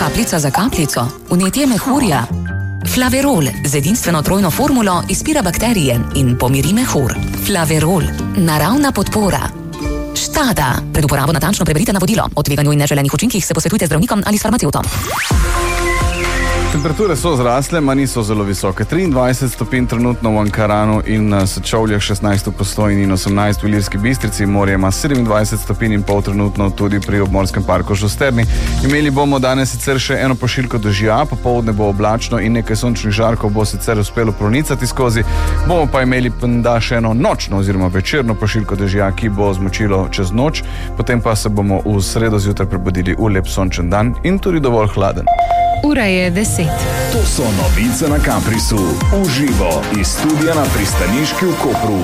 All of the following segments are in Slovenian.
Kapljica za kapljico, vnetje mehurja. Flaverol z edinstveno trojno formulo izpira bakterije in pomiri mehur. Flaverol, naravna podpora. Štada. Pred uporabo natančno preberite navodilo. O tveganju in neželenih učinkih se posvetujte z zdravnikom ali s farmacevtom. Temperature so zrasle, ma niso zelo visoke. 23 stopinj trenutno v Ankaranu in Sečovljah, 16 v Postojni in 18 v Ilirski Bistrici. Morje ima 27 stopinj in pol trenutno tudi pri obmorskem parku Šosterni. Imeli bomo danes sicer še eno pošiljko dežja, popoldne bo oblačno in nekaj sončnih žarkov bo sicer uspelo pronicati skozi. Bomo pa imeli še eno nočno oziroma večerno pošiljko dežja, ki bo zmočilo čez noč. Potem pa se bomo v sredo zjutraj prebudili v lep sončen dan in tudi dovolj hladen. Ura je 10. To so novice na Kaprisu. Uživo iz studia na pristaniški v Kopru.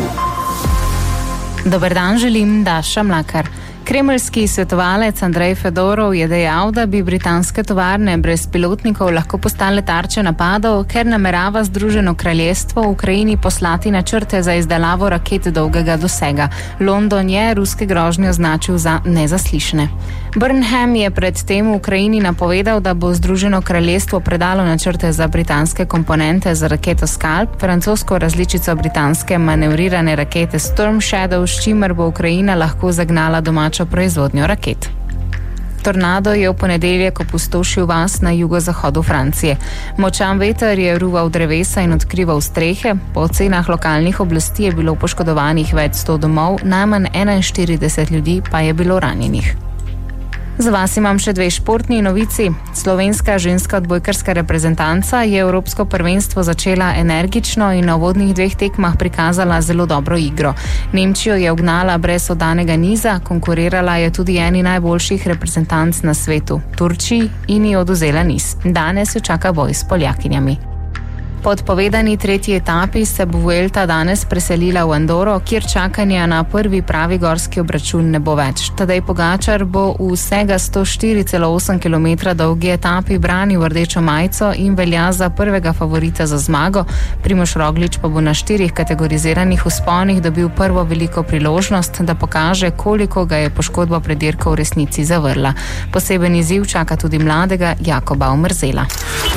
Dober dan želim, Daša Mlakar. Kremeljski svetovalec Andrej Fedorov je dejal, da bi britanske tovarne brez pilotnikov lahko postale tarče napadov, ker namerava Združeno kraljestvo v Ukrajini poslati načrte za izdelavo raket dolgega dosega. London je ruske grožnje označil za nezaslišane. Burnham je pred tem v Ukrajini napovedal, da bo Združeno kraljestvo predalo načrte za britanske komponente za raketo Scalp, francosko različico britanske manevrirane rakete Storm Shadow, s čimer bo Ukrajina lahko zagnala domačo proizvodnjo raket. Tornado je v ponedeljek opustošil vas na jugozahodu Francije. Močan veter je ruval drevesa in odkrival strehe. Po ocenah lokalnih oblasti je bilo poškodovanih več 100 domov, najmanj 41 ljudi pa je bilo ranjenih. Za vas imam še dve športni novici. Slovenska ženska odbojkarska reprezentanca je Evropsko prvenstvo začela energično in na uvodnih 2 tekmah prikazala zelo dobro igro. Nemčijo je ugnala brez oddanega niza, konkurirala je tudi eni najboljših reprezentanc na svetu, Turčiji, in ji odvzela niz. Danes jo čaka boj s Poljakinjami. Po odpovedani 3. etapi se bo Vuelta danes preselila v Andoro, kjer čakanja na prvi pravi gorski obračun ne bo več. Tadej Pogačar bo v vsega 104,8 km dolgi etapi branil rdečo majico in velja za prvega favorita za zmago. Primož Roglič pa bo na 4 kategoriziranih vzponih dobil prvo veliko priložnost, da pokaže, koliko ga je poškodba pred dirko v resnici zavrla. Poseben izziv čaka tudi mladega Jakoba Omrzela.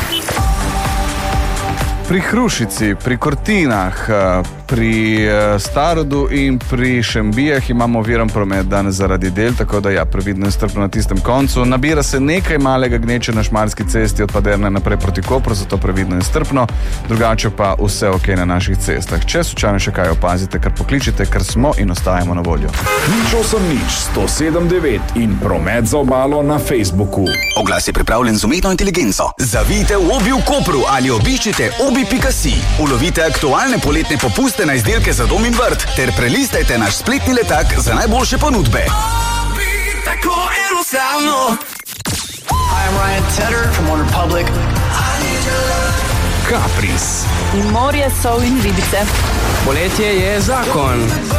Pri Hrušici, pri Kortinah, pri Starodu in pri Šembijah imamo oviran promet danes zaradi del, tako da previdno in strpno na tistem koncu. Nabira se nekaj malega gneče na Šmarski cesti od Paderne naprej proti Kopru, zato previdno in strpno, drugače pa vse ok na naših cestah. Če slučajno še kaj opazite, kar pokličite, ker smo in ostajamo na voljo. 08-107-9 in promet za obalo na Facebooku. Oglas je pripravljen z umetno inteligenco. Zavijte v Obi v Kopru ali obiščite obi.si. Ulovite aktualne poletne popuste na izdelke za dom in vrt ter prelistajte naš spletni letak za najboljše ponudbe. Tako enostavno. Hi, I'm Ryan Tedder from OneRepublic. Kapris. In morje, sol in ribice. Poletje je zakon.